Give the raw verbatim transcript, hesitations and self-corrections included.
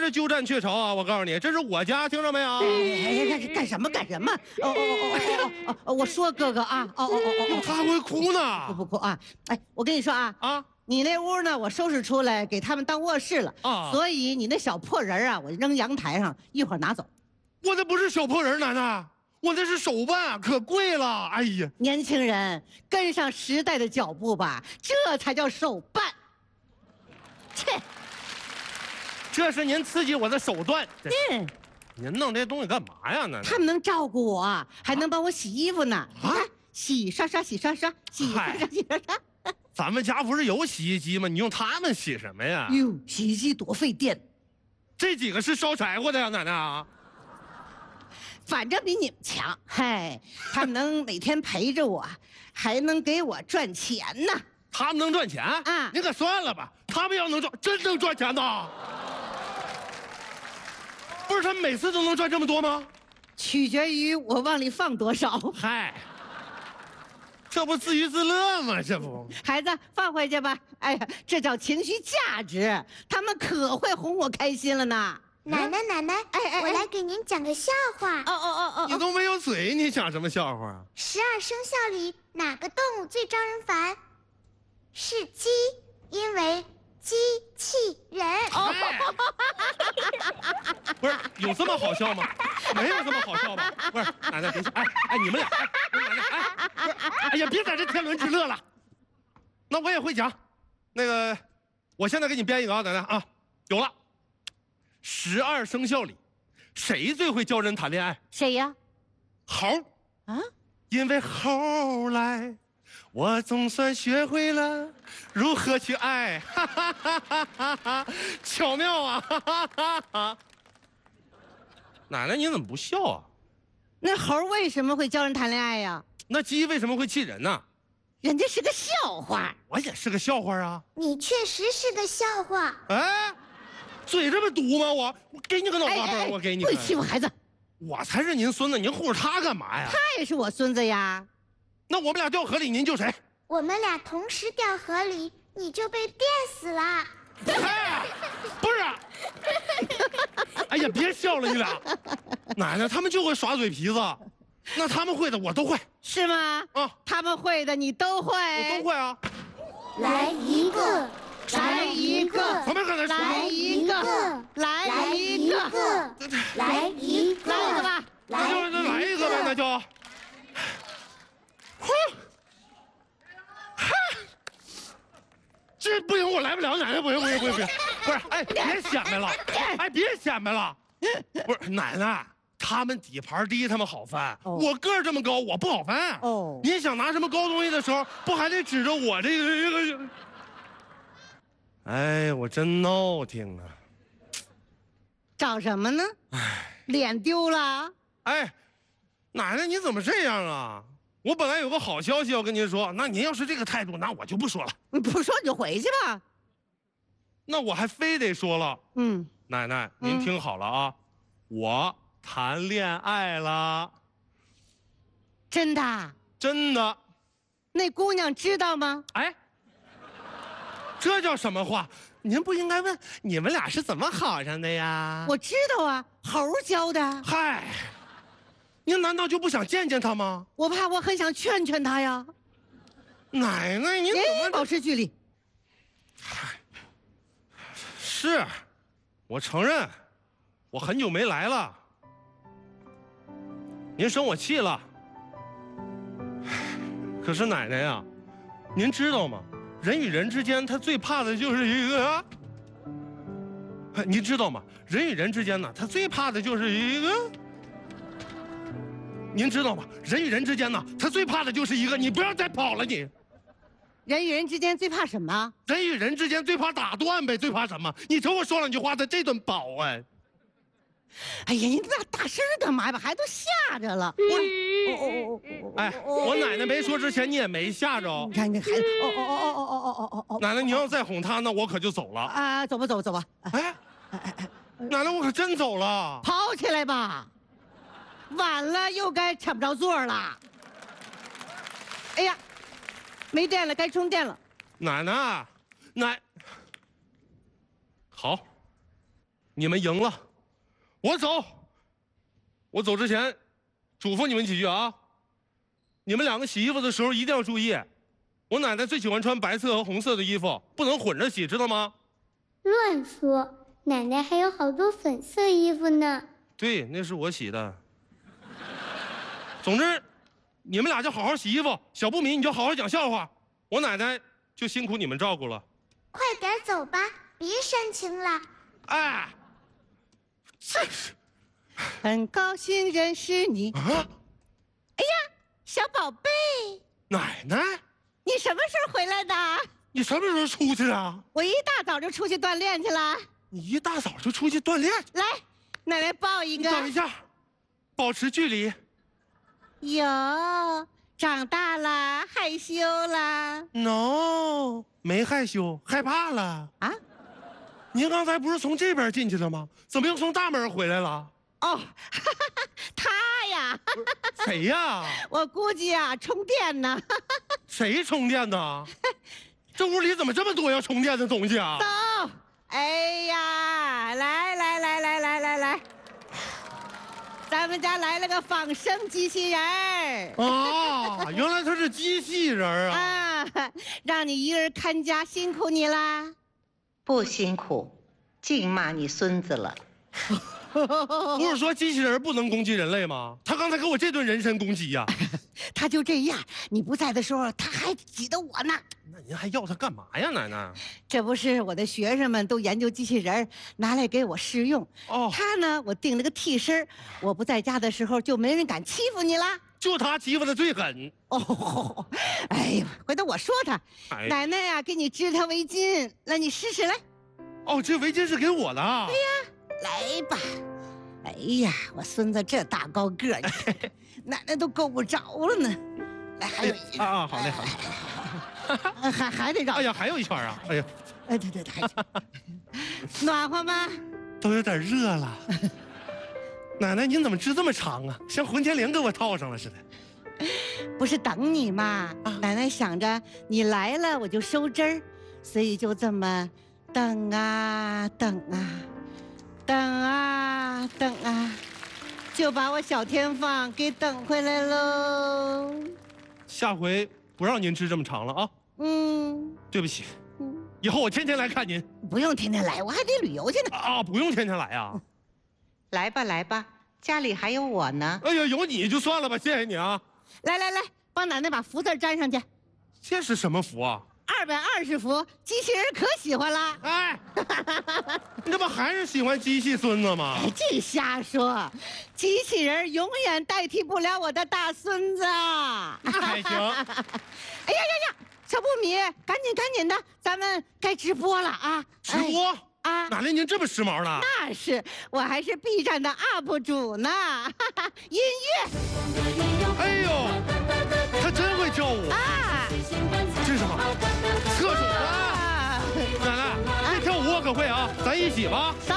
是鸠占鹊巢啊！我告诉你，这是我家，听着没有？ 哎哎哎，干什么干什么？哦哦哦哦哦哦！我说哥哥啊，哦哦哦哦， 他还会哭呢。 不不哭啊！哎，我跟你说啊啊，你那屋呢，我收拾出来给他们当卧室了啊，所以你那小破人啊，我扔阳台上，一会儿拿走。 我那不是小破人，奶奶，我那是手办，可贵了。哎呀， 年轻人跟上时代的脚步吧，这才叫手办。切， 这是您刺激我的手段。 嗯。 您弄这东西干嘛呀，奶奶？ 他们能照顾我，还能帮我洗衣服呢。啊，洗刷刷，洗刷刷，洗刷刷，洗刷刷。 咱们家不是有洗衣机吗？你用它们洗什么呀？ 哟，洗衣机多费电。 这几个是烧柴火的呀，奶奶啊。 反正比你们强。嗨，他们能每天陪着我，还能给我赚钱呢。 他们能赚钱啊？您可算了吧，他们要能赚，真能赚钱呐。不是他们每次都能赚这么多吗？ 取决于我往里放多少。 嗨，这不自娱自乐吗？这不， 孩子放回去吧。哎呀，这叫情绪价值，他们可会哄我开心了呢。 奶奶奶奶，哎哎，我来给您讲个笑话。 哦哦哦哦， 你都没有嘴，你讲什么笑话啊？ 十二生肖里哪个动物最招人烦？是鸡，因为机器人。 哦， 不是有这么好笑吗？没有这么好笑吧？不是，奶奶别笑，哎哎，你们俩，哎，奶奶，哎，不是，哎呀，别在这天伦之乐了。那我也会讲，那个，我现在给你编一个啊，奶奶啊，有了。十二生肖里，谁最会教人谈恋爱？ 谁呀？ 猴啊， 因为猴来。我总算学会了如何去爱，哈哈哈哈哈哈！巧妙啊！哈哈哈哈！奶奶，你怎么不笑啊？ 那猴为什么会教人谈恋爱呀？ 那鸡为什么会气人呢？ 人家是个笑话。 我也是个笑话啊！ 你确实是个笑话。 哎，嘴这么毒吗？我我给你个脑瓜崩， 哎哎我给你。 不许欺负孩子！ 我才是您孙子，您护着他干嘛呀？ 他也是我孙子呀。 那我们俩掉河里，您救谁？ 我们俩同时掉河里，你就被电死了。 哎，不是。哎呀，别笑了，你俩。奶奶，他们就会耍嘴皮子，那他们会的我都会。 是吗？啊，他们会的你都会。 我都会啊。 来一个， 来一个， 咱们刚才来一个，来一个， 来一个， 来一个吧， 来就来一个呗，那就。这不行，我来不了，奶奶不行不行不行不行，不是，哎，别显摆了，哎，别显摆了，不是，奶奶，他们底盘低，他们好翻，我个儿这么高，我不好翻。哦，你想拿什么高东西的时候，不还得指着我这个这个？哎，我真闹挺啊！ 找什么呢？哎，脸丢了？ 哎，奶奶你怎么这样啊？我本来有个好消息要跟您说，那您要是这个态度，那我就不说了。 你不说你就回去吧。 那我还非得说了。嗯，奶奶，您听好了啊，嗯、我谈恋爱了。 真的？ 真的。 那姑娘知道吗？ 哎，这叫什么话？您不应该问你们俩是怎么好上的呀？ 我知道啊，猴教的。 嗨。您难道就不想见见他吗？ 我怕我很想劝劝他呀。 奶奶，你怎么保持距离？ 是，我承认，我很久没来了，您生我气了。可是奶奶呀，您知道吗？人与人之间，他最怕的就是一个，您知道吗？人与人之间呢，他最怕的就是一个。您知道吗？人与人之间呢，他最怕的就是一个，你不要再跑了你。 人与人之间最怕什么？ 人与人之间最怕打断呗，最怕什么？你瞅我说两句话，他这顿饱哎。 哎呀，你那大声干嘛呀？把孩子都吓着了。我，哦哦哦，哎，我奶奶没说之前，你也没吓着。 你看那孩子，哦哦哦哦哦哦哦哦。 奶奶，你要再哄他，那我可就走了。 啊，走吧走吧走吧。哎， 哎哎，奶奶，我可真走了。 跑起来吧。晚了又该抢不着座了。哎呀，没电了，该充电了。 奶奶，奶，好， 你们赢了，我走。我走之前，嘱咐你们几句啊。你们两个洗衣服的时候一定要注意，我奶奶最喜欢穿白色和红色的衣服，不能混着洗，知道吗？ 乱说，奶奶还有好多粉色衣服呢。 对，那是我洗的。总之，你们俩就好好洗衣服，小不敏你就好好讲笑话，我奶奶就辛苦你们照顾了。 快点走吧，别煽情了。 哎，这是。 很高兴认识你。啊！哎呀，小宝贝， 奶奶， 你什么时候回来的？ 你什么时候出去的？ 我一大早就出去锻炼去了。 你一大早就出去锻炼？ 来，奶奶抱一个。 等一下，保持距离。 有，长大了，害羞了 ？No， 没害羞，害怕了。啊？您刚才不是从这边进去的吗？怎么又从大门回来了？ 哦，他呀， 谁呀？ 我估计啊，充电呢。 谁充电呢？这屋里怎么这么多要充电的东西啊？ 走，哎呀，来来来来来来来，咱们家来了个仿生机器人儿。 啊，原来他是机器人啊！ 啊，让你一个人看家，辛苦你啦。 不辛苦，净骂你孙子了。 不是说机器人不能攻击人类吗？他刚才给我这顿人身攻击呀、啊！ 他就这样，你不在的时候，他还挤得我呢。 那您还要他干嘛呀，奶奶？ 这不是我的学生们都研究机器人，拿来给我试用。哦，他呢，我定了个替身，我不在家的时候，就没人敢欺负你了。 就他欺负的最狠。 哦，哎呀，回头我说他，哎、奶奶呀、啊，给你织条围巾，来你试试来。 哦，这围巾是给我的。 对呀。来吧，哎呀，我孙子这大高个儿，奶奶都够不着了呢。来，还有一啊啊，好嘞好嘞， 还还得绕。 哎呀，还有一圈啊！哎呀， 哎对对对，暖和吗？ 都有点热了。奶奶，您怎么织这么长啊？像混天绫给我套上了似的。 不是等你嘛？啊、奶奶想着你来了我就收针儿，所以就这么等啊等啊。等啊等啊，就把我小天放给等回来喽。 下回不让您织这么长了啊。嗯，对不起。嗯，以后我天天来看您。 不用天天来，我还得旅游去呢。 啊，不用天天来啊。 来吧来吧，家里还有我呢。 哎呀，有你就算了吧，谢谢你啊。 来来来，帮奶奶把福字粘上去。 这是什么福啊？ 二百二十伏，机器人可喜欢了。 哎，你这不还是喜欢机器孙子吗？ 哎，这瞎说，机器人永远代替不了我的大孙子。 还行。哎呀呀呀，小不米，赶紧赶紧的，咱们该直播了啊！ 直播啊？哪来您这么时髦呢？ 那是，我还是 B 站的 U P 主呢。音乐。 哎呦，他真会跳舞啊！这是什么？厕所啊！奶奶，这跳舞我可会啊，咱一起吧。